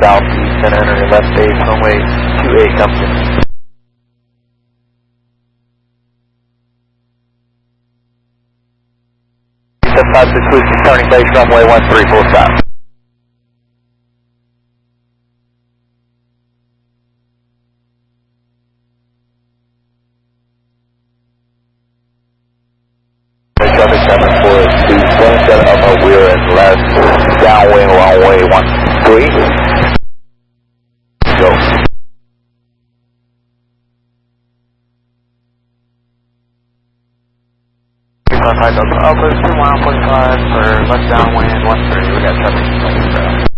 southeast and enter your left base, runway 28 Compton. Step 56 Whiskey, turning base, runway 13 full stop. Traffic 742, sunset upper wheel and left, downwind runway 13. Go. Contact upper 2 mile 45 for left downwind 13. We got traffic.